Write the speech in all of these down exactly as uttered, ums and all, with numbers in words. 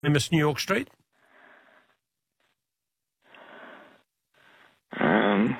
famous New York street? Um,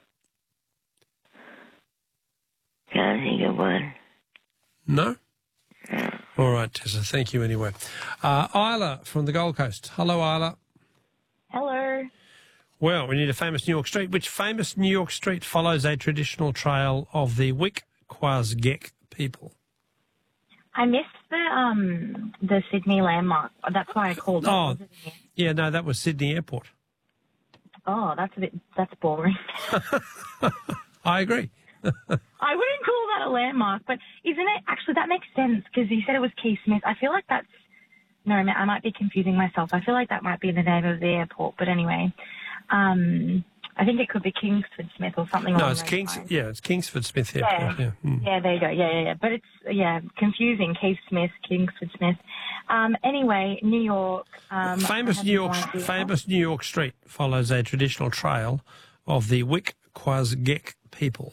can't think of one. No? No. All right, Tessa, thank you anyway. Uh, Isla from the Gold Coast. Hello, Isla. Hello. Well, we need a famous New York street. Which famous New York street follows a traditional trail of the Wik-Kwasgek people? I missed the um the Sydney landmark. That's why I called. Oh, yeah, no, that was Sydney Airport. Oh, that's a bit that's boring. I agree. I wouldn't call that a landmark, but isn't it? Actually, that makes sense because you said it was Keith Smith. I feel like that's no, I might be confusing myself. I feel like that might be the name of the airport, but anyway, um, I think it could be Kingsford Smith or something. No, along it's those Kings. lines. Yeah, it's Kingsford Smith Airport. Yeah, Yeah, mm. yeah, there you go. Yeah, yeah, yeah. But it's yeah confusing. Keith Smith, Kingsford Smith. Um, anyway, New York. Um, famous New York, no famous New York street follows a traditional trail of the Wik-Kwasgek people.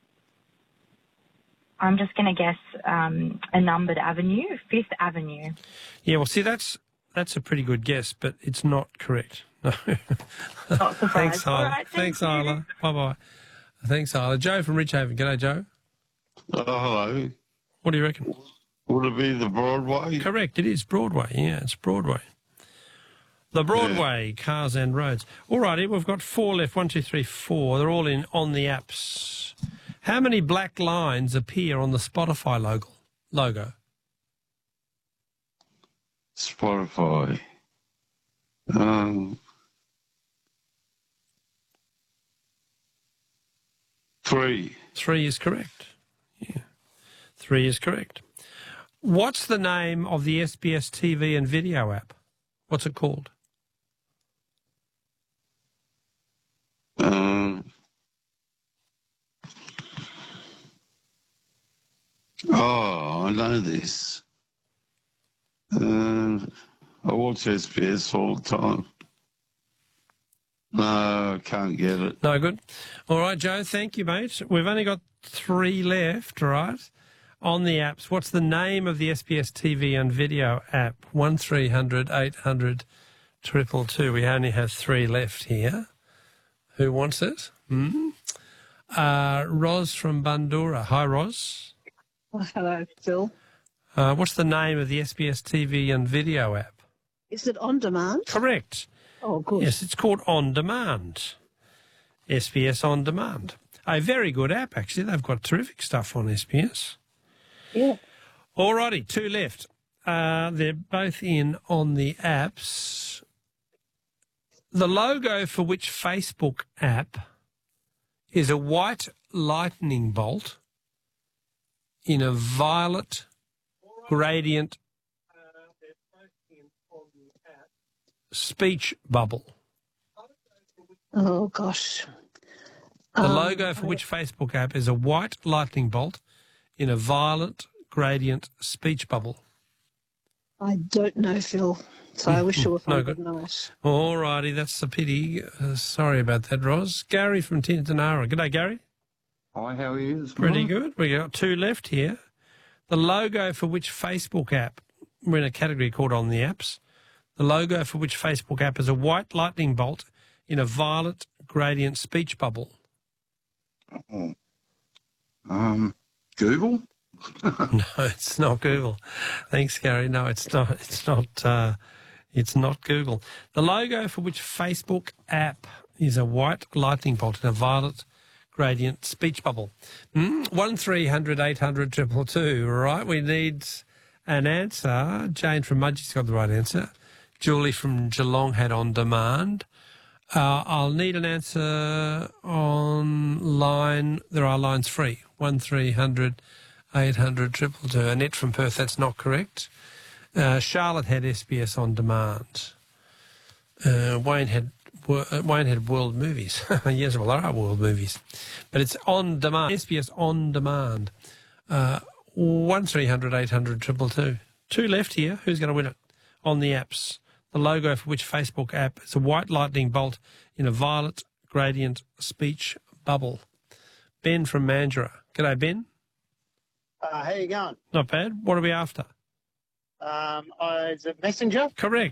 I'm just going to guess um, a numbered avenue, Fifth Avenue. Yeah, well, see, that's that's a pretty good guess, but it's not correct. No. Not surprised. Thanks, Isla. All right, thank Thanks, you. Isla. Bye-bye. Thanks, Isla. Joe from Richhaven. G'day, Joe. Oh, hello. What do you reckon? Would it be the Broadway? Correct, it is Broadway. Yeah, it's Broadway. The Broadway, yeah. Cars and roads. All righty, we've got four left. One, two, three, four. They're all in on the apps. How many black lines appear on the Spotify logo? Logo. Spotify. Um, three. Three is correct. Yeah, three is correct. What's the name of the S B S T V and video app? What's it called? Um, oh, I know this. Um, I watch S B S all the time. No, I can't get it. No good. All right, Joe, thank you, mate. We've only got three left, right, on the apps. What's the name of the S B S T V and video app? one three hundred eight hundred two two two. We only have three left here. Who wants it? Hmm? Uh, Ros from Bandura. Hi, Ros. Oh, hello, Phil. Uh, what's the name of the S B S T V and video app? Is it On Demand? Correct. Oh, good. Yes, it's called On Demand. S B S On Demand. A very good app, actually. They've got terrific stuff on S B S. Yeah. All righty, two left. Uh, they're both in on the apps. The logo for which Facebook app is a white lightning bolt in a violet gradient speech bubble. Oh, gosh. The Um, logo for which Facebook app is a white lightning bolt in a violet gradient speech bubble. I don't know, Phil, so I wish you were No no good. good night. All righty, that's a pity. Uh, sorry about that, Ros. Gary from Tintinara. G'day, Gary. Hi, how are you? This Pretty morning? good. We got two left here. The logo for which Facebook app, we're in a category called On the Apps. The logo for which Facebook app is a white lightning bolt in a violet gradient speech bubble. Oh. Um, Google? No, it's not Google. Thanks, Gary. No, it's not. It's not. Uh, it's not Google. The logo for which Facebook app is a white lightning bolt in a violet gradient speech bubble. Mm? One three hundred eight hundred triple two. Right. We need an answer. Jane from Mudgee's got the right answer. Julie from Geelong had On Demand. Uh, I'll need an answer on line. There are lines free. One three hundred. eight hundred triple two. Annette from Perth, that's not correct. Uh, Charlotte had S B S On Demand. Uh, Wayne had uh, Wayne had World Movies. Yes, well, there are World Movies. But it's On Demand. S B S On Demand. Uh, one three hundred eight hundred triple two. Two left here. Who's going to win it? On the apps. The logo for which Facebook app is a white lightning bolt in a violet gradient speech bubble. Ben from Mandurah. G'day, Ben. Uh, how you going? Not bad. What are we after? Um, uh, is it Messenger? Correct.